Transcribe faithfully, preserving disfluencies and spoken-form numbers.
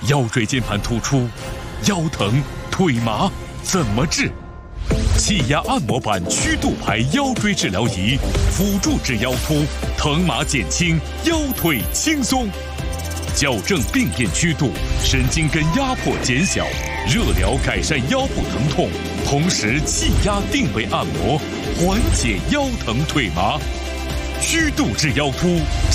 腰椎间盘突出、腰疼、腿麻怎么治？气压按摩板曲度牌腰椎治疗仪，辅助治腰突，疼麻减轻，腰腿轻松。矫正病变曲度，神经根压迫减小，热疗改善腰部疼痛，同时气压定位按摩，缓解腰疼腿麻。曲度治腰突，